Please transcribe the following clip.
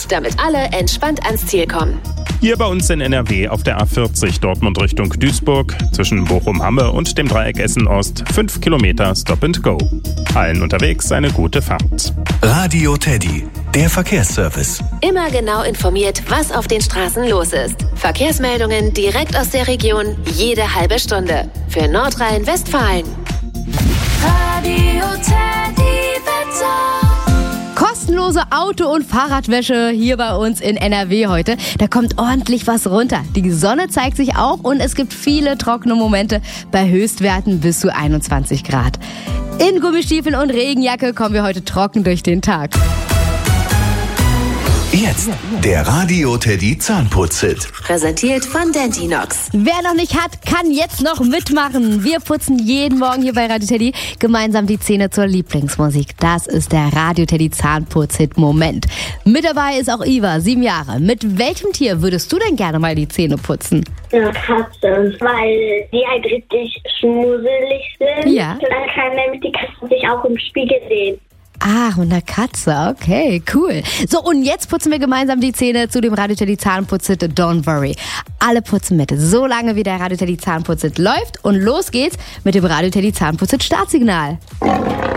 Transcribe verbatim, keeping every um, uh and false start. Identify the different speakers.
Speaker 1: damit alle entspannt ans Ziel kommen.
Speaker 2: Hier bei uns in N R W auf der A vierzig Dortmund Richtung Duisburg zwischen Bochum-Hamme und dem Dreieck Essen-Ost fünf Kilometer Stop and Go. Allen unterwegs eine gute Fahrt.
Speaker 3: Radio Teddy, der Verkehrsservice.
Speaker 1: Immer genau informiert, was auf den Straßen los ist. Verkehrsmeldungen direkt aus der Region, jede halbe Stunde. Für Nordrhein-Westfalen. Radio Teddy Wetter.
Speaker 4: Kostenlose Auto- und Fahrradwäsche hier bei uns in N R W heute. Da kommt ordentlich was runter. Die Sonne zeigt sich auch und es gibt viele trockene Momente bei Höchstwerten bis zu einundzwanzig Grad. In Gummistiefeln und Regenjacke kommen wir heute trocken durch den Tag.
Speaker 3: Jetzt der Radio Teddy Zahnputz-Hit.
Speaker 1: Präsentiert von Dentinox.
Speaker 4: Wer noch nicht hat, kann jetzt noch mitmachen. Wir putzen jeden Morgen hier bei Radio Teddy gemeinsam die Zähne zur Lieblingsmusik. Das ist der Radio Teddy Zahnputz-Hit-Moment. Mit dabei ist auch Iva, sieben Jahre. Mit welchem Tier würdest du denn gerne mal die Zähne putzen?
Speaker 5: Eine Katze, weil die halt richtig schmuddelig sind.
Speaker 4: Ja.
Speaker 5: Und dann kann nämlich die Katze sich auch im Spiegel sehen.
Speaker 4: Ach, mit einer Katze, okay, cool. So, und jetzt putzen wir gemeinsam die Zähne zu dem Radio Teddy Zahnputz-Hit Don't Worry. Alle putzen mit, so lange wie der Radio Teddy Zahnputz-Hit läuft. Und los geht's mit dem Radio Teddy Zahnputz-Hit Startsignal.